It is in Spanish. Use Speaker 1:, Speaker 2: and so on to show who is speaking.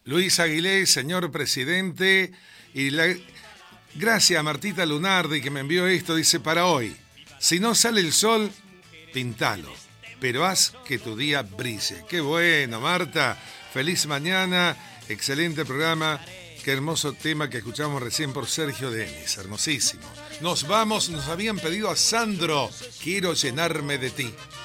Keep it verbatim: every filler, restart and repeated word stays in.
Speaker 1: Luis Aguilé, señor presidente, y la... gracias a Martita Lunardi que me envió esto, dice, para hoy, si no sale el sol, pintalo, pero haz que tu día brille. Qué bueno, Marta, feliz mañana, excelente programa, qué hermoso tema que escuchamos recién por Sergio Denis, hermosísimo. Nos vamos, nos habían pedido a Sandro, quiero llenarme de ti.